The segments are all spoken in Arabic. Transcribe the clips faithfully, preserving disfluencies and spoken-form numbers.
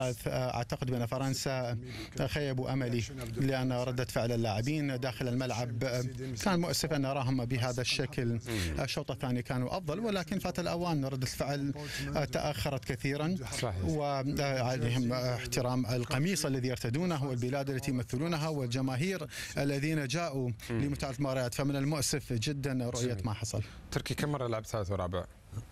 أعتقد بأن فرنسا خيبوا أملي لأن ردة فعل اللاعبين داخل الملعب كان مؤسف أن نراهم بهذا الشكل. الشوط الثاني كانوا أفضل، ولكن فات الأوان، ردة الفعل تأخرت كثيرا، وعليهم احترام القميص الذي يرتدونه والبلاد التي يمثلونها والجماهير الذين جاءوا لمتابعة المباريات. فمن المؤسف جدا رؤية ما حصل. تركي كم مرة لعب ثالث ورابع؟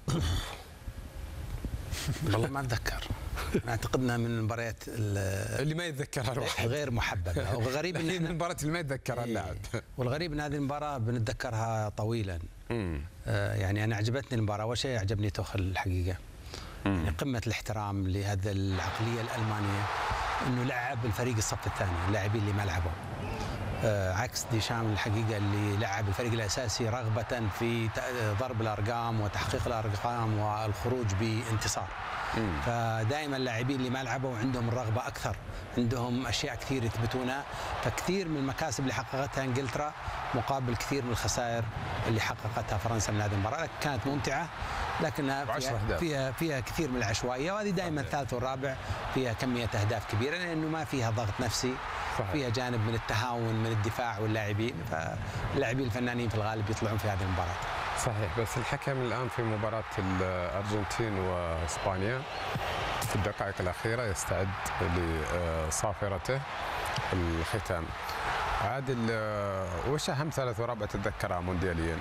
والله ما اتذكر. اعتقدنا من المباريات اللي ما يتذكرها الواحد غير محببه، والغريب ان من المباراه اللي ما يتذكرها اللاعب. والغريب ان هذه المباراه بنتذكرها طويلا. آه يعني انا عجبتني المباراه، اول شيء عجبني توخل الحقيقه. يعني قمه الاحترام لهذا العقليه الالمانيه، انه لعب الفريق الصف الثاني، اللاعبين اللي ما لعبوا. آه عكس ديشام الحقيقه اللي لعب الفريق الاساسي رغبه في ضرب الارقام وتحقيق الارقام والخروج بانتصار. مم. فدائما اللاعبين اللي ما لعبوا عندهم الرغبه اكثر، عندهم اشياء كثير يثبتونها، فكثير من المكاسب اللي حققتها انجلترا مقابل كثير من الخسائر اللي حققتها فرنسا من هذه المباراه. كانت ممتعه لكنها فيها فيها, فيها كثير من العشوائيه، وهذه دائما الثالث والرابع فيها كميه اهداف كبيره لانه ما فيها ضغط نفسي. صحيح. فيها جانب من التهاون من الدفاع واللاعبين، فاللاعبين الفنانين في الغالب يطلعون في هذه المباراه. صحيح، بس الحكم الآن في مباراة الأرجنتين وإسبانيا في الدقائق الأخيرة يستعد لصافرته الختام. عادل، وش أهم ثالث ورابع تتذكرها موندياليا؟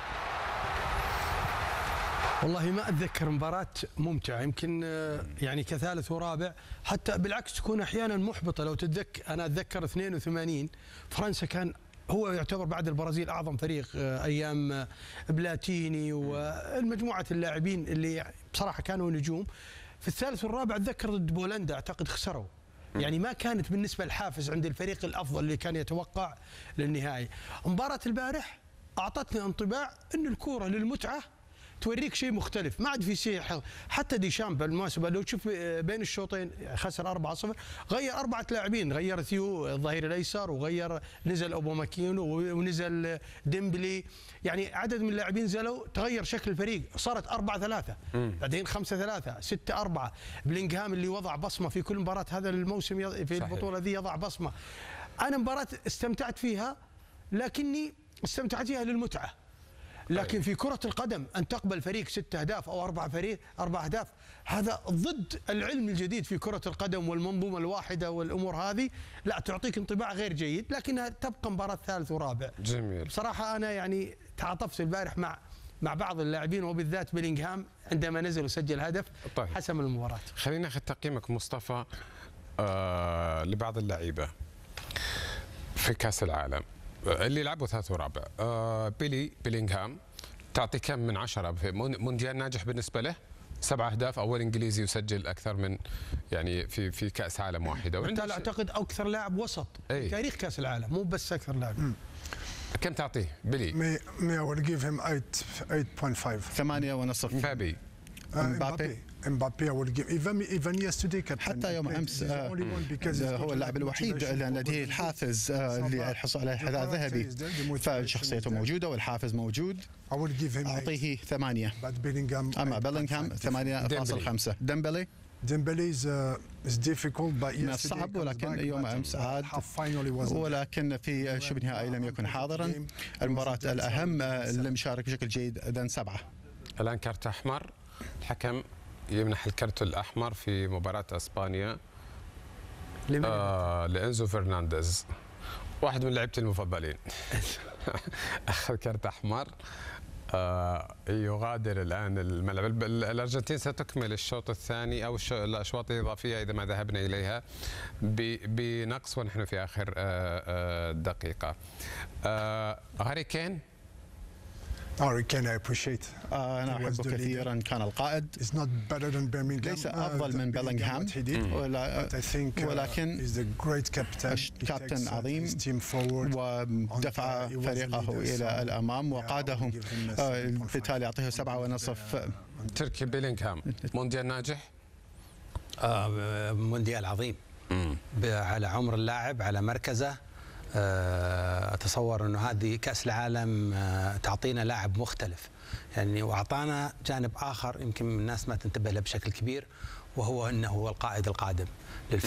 والله ما أتذكر مباراة ممتعة، يمكن يعني كثالث ورابع حتى بالعكس تكون أحيانا محبطة. لو تتذكر أنا أتذكر اثنين وثمانين فرنسا كان هو يعتبر بعد البرازيل أعظم فريق أيام بلاتيني والمجموعة اللاعبين اللي بصراحة كانوا نجوم. في الثالث والرابع أتذكر ضد بولندا أعتقد خسروا، يعني ما كانت بالنسبة الحافز عند الفريق الأفضل اللي كان يتوقع للنهاية. مباراة البارح أعطتني انطباع أن الكورة للمتعة توريك شيء مختلف، ما عاد في شيء. حتى ديشام بالمناسبة لو تشوف بين الشوطين خسر أربعة صفر، غير أربعة لاعبين، غير ثيو الظهير الأيسر، وغير نزل أوباماكينو ونزل ديمبلي، يعني عدد من اللاعبين نزلوا، تغير شكل الفريق، صارت أربعة ثلاثة، بعدين خمسة ثلاثة، ستة أربعة. بلينغهام اللي وضع بصمة في كل مباراة هذا الموسم في البطولة ذي يضع بصمة. أنا مباراة استمتعت فيها، لكني استمتعت فيها للمتعة. لكن في كرة القدم أن تقبل فريق ست أهداف أو أربع فريق أربع أهداف، هذا ضد العلم الجديد في كرة القدم والمنظومة الواحدة والأمور هذه، لا تعطيك انطباع غير جيد، لكنها تبقى مباراة ثالث ورابع. جميل. بصراحة أنا يعني تعاطفت البارح مع مع بعض اللاعبين، وبالذات بلينغهام عندما نزل وسجل هدف. طيب. حسم المباراة. خلينا ناخذ تقييمك مصطفى آه لبعض اللعيبة في كأس العالم اللي لعبوا ثالث ورابع. آه بيلي بيلينغهام تعطي كم من عشرة في مونديال ناجح بالنسبة له؟ سبع أهداف، أول إنجليزي يسجل أكثر من يعني في في كأس عالم واحدة. بالتالي أعتقد أكثر لاعب وسط في تاريخ كأس العالم، مو بس أكثر لاعب. كم تعطيه بيلي؟ مي مي I will give him eight eight point five. ثمانية ونصف. فابي. امبابي. امبابي I will give even even yesterday كابتن. حتى يوم امس هو اللاعب الوحيد الذي لديه الحافز للحصول على الحذاء الذهبي، فشخصيته موجوده والحافز موجود. اعطيه ثمانية. اما بيلينغهام ثمانية فاصلة خمسة. ديمبلي ديمبلي is difficult but من الصعب، ولكن يوم امس عاد، ولكن في شبه نهائي لم يكن حاضرا. المباراة الاهم لم يشارك بشكل جيد، اذا سبعة. الان كارت احمر، الحكم يمنح الكرت الأحمر في مباراة أسبانيا آه لإنزو فرنانديز، واحد من لعيبتي المفضلين. أخذ كرت أحمر، آه يغادر الآن الملعب. الأرجنتين ستكمل الشوط الثاني أو الأشواط الإضافية إذا ما ذهبنا إليها بنقص، ونحن في آخر آه آه دقيقة. آه هاري كين هاري كين I appreciate. آه أنا أحبه كثيرا، كان القائد. ليس أفضل من بيلينغهام، ولكن كابتن عظيم ودفع فريقه إلى الأمام وقاده، بالتالي أعطيه سبعة ونصف. تركي بيلينغهام مونديال ناجح؟ آه مونديال عظيم. مم. على عمر اللاعب، على مركزه، أتصور أنه هذه كأس العالم تعطينا لاعب مختلف يعني، وأعطانا جانب آخر يمكن الناس ما تنتبه له بشكل كبير، وهو انه هو القائد القادم